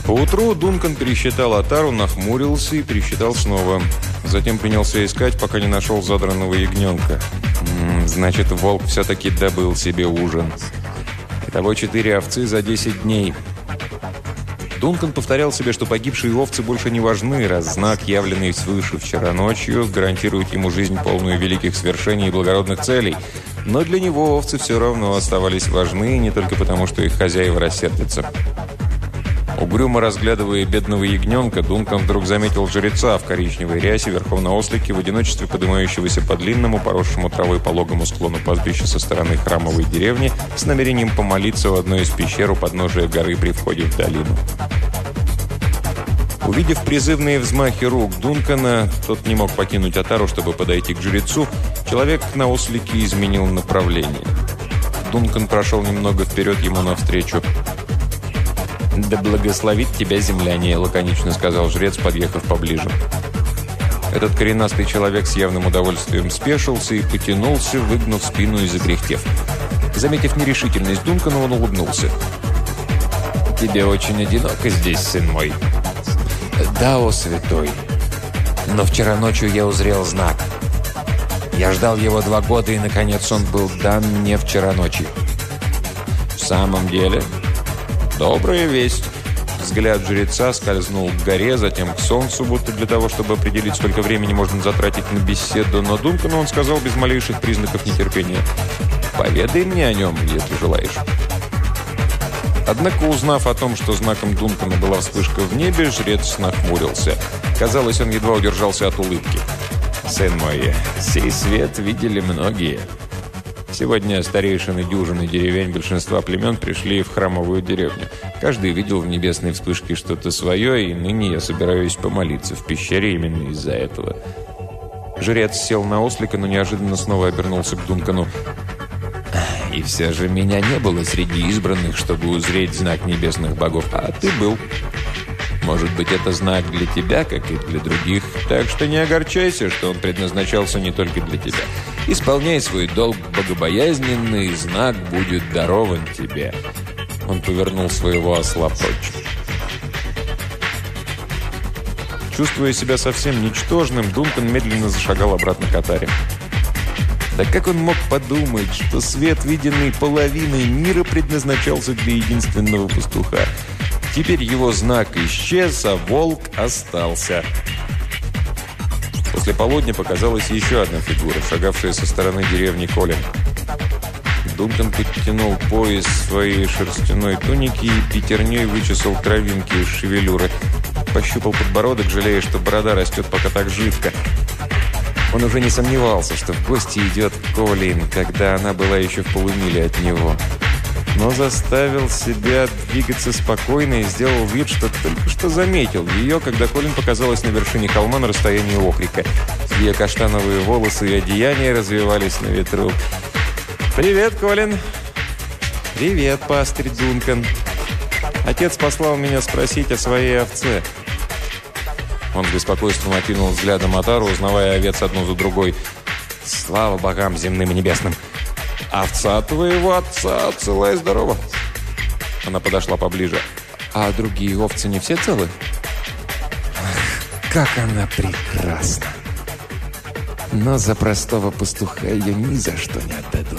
Поутру Дункан пересчитал отару, нахмурился и пересчитал снова. Затем принялся искать, пока не нашел задранного ягненка. Значит, волк все-таки добыл себе ужин. Итого 4 овцы за 10 дней. Дункан повторял себе, что погибшие овцы больше не важны, раз знак, явленный свыше вчера ночью, гарантирует ему жизнь, полную великих свершений и благородных целей. Но для него овцы все равно оставались важны, не только потому, что их хозяева рассердятся. Угрюмо разглядывая бедного ягненка, Дункан вдруг заметил жреца в коричневой рясе верхом на ослике, в одиночестве поднимающегося по длинному, поросшему травой пологому склону пастбища со стороны храмовой деревни, с намерением помолиться в одной из пещер у подножия горы при входе в долину. Увидев призывные взмахи рук Дункана, тот не мог покинуть отару, чтобы подойти к жрецу, человек на ослике изменил направление. Дункан прошел немного вперед ему навстречу. «Да благословит тебя земляне», — лаконично сказал жрец, подъехав поближе. Этот коренастый человек с явным удовольствием спешился и потянулся, выгнув спину и закряхтев. Заметив нерешительность Дункана, он улыбнулся. «Тебе очень одиноко здесь, сын мой». «Да, о святой. Но вчера ночью я узрел знак. Я ждал его 2 года, и, наконец, он был дан мне вчера ночью». «В самом деле?» «Добрая весть». Взгляд жреца скользнул к горе, затем к солнцу, будто для того, чтобы определить, сколько времени можно затратить на беседу. Но Дункану он сказал без малейших признаков нетерпения: «Поведай мне о нем, если желаешь». Однако, узнав о том, что знаком Дункана была вспышка в небе, жрец нахмурился. Казалось, он едва удержался от улыбки. «Сын мой, сей свет видели многие. Сегодня старейшины дюжины деревень большинства племен пришли в храмовую деревню. Каждый видел в небесной вспышке что-то свое, и ныне я собираюсь помолиться в пещере именно из-за этого». Жрец сел на ослика, но неожиданно снова обернулся к Дункану. «И все же меня не было среди избранных, чтобы узреть знак небесных богов, а ты был. Может быть, это знак для тебя, как и для других, так что не огорчайся, что он предназначался не только для тебя. Исполняй свой долг богобоязненно, и знак будет дарован тебе». Он повернул своего осла прочь. Чувствуя себя совсем ничтожным, Дункан медленно зашагал обратно к отаре. Да как он мог подумать, что свет, виденный половиной мира, предназначался для единственного пастуха? Теперь его знак исчез, а волк остался. После полудня показалась еще одна фигура, шагавшая со стороны деревни Колин. Дункан подтянул пояс своей шерстяной туники и пятерней вычесал травинки из шевелюры. Пощупал подбородок, жалея, что борода растет пока так жидко. Он уже не сомневался, что в гости идет Колин, когда она была еще в полумиле от него. Но заставил себя двигаться спокойно и сделал вид, что только что заметил ее, когда Колин показалась на вершине холма на расстоянии окрика. Ее каштановые волосы и одеяния развивались на ветру. «Привет, Колин!» «Привет, пастырь Дункан!» «Отец послал меня спросить о своей овце». Он с беспокойством окинул взглядом отару, узнавая овец одну за другой. «Слава богам земным и небесным! Овца твоего отца цела и здорова!» Она подошла поближе. «А другие овцы не все целы?» «Ах, как она прекрасна! Но за простого пастуха ее ни за что не отдадут».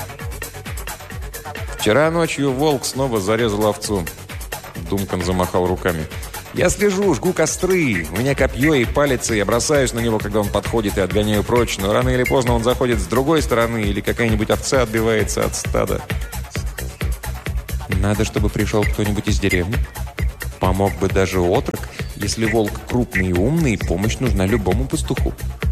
Вчера ночью волк снова зарезал овцу. Дункан замахал руками. «Я слежу, жгу костры. У меня копье и палец, и я бросаюсь на него, когда он подходит, и отгоняю прочь. Но рано или поздно он заходит с другой стороны, или какая-нибудь овца отбивается от стада». «Надо, чтобы пришел кто-нибудь из деревни. Помог бы даже отрок. Если волк крупный и умный, помощь нужна любому пастуху».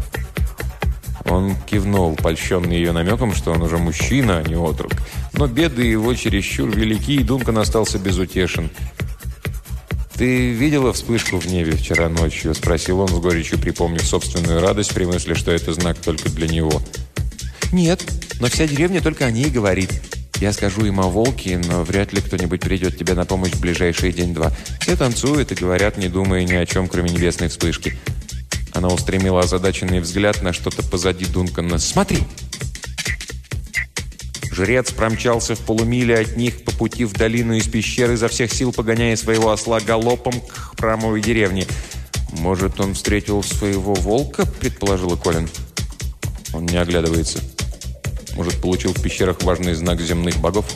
Он кивнул, польщенный ее намеком, что он уже мужчина, а не отрок. Но беды его чересчур велики, и Дункан остался безутешен. «Ты видела вспышку в небе вчера ночью?» – спросил он с горечью, припомнив собственную радость при мысли, что это знак только для него. «Нет, но вся деревня только о ней говорит. Я скажу им о волке, но вряд ли кто-нибудь придет тебе на помощь в ближайшие день-два. Все танцуют и говорят, не думая ни о чем, кроме небесной вспышки». Она устремила озадаченный взгляд на что-то позади Дункана. «Смотри!» Жрец промчался в полумиле от них по пути в долину из пещеры, изо всех сил погоняя своего осла галопом к храмовой деревне. «Может, он встретил своего волка?» – предположила Колин. Он не оглядывается. Может, получил в пещерах важный знак земных богов?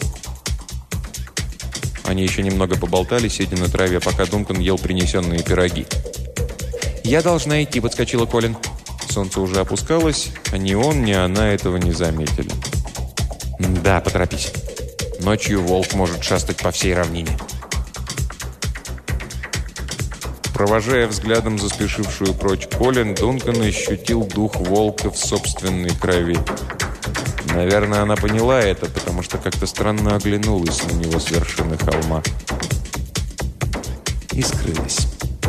Они еще немного поболтали, сидя на траве, пока Дункан ел принесенные пироги. «Я должна идти», – подскочила Колин. Солнце уже опускалось, а ни он, ни она этого не заметили. «Да, поторопись. Ночью волк может шастать по всей равнине». Провожая взглядом заспешившую прочь Колин, Дункан ощутил дух волка в собственной крови. Наверное, она поняла это, потому что как-то странно оглянулась на него с вершины холма. И скрылась.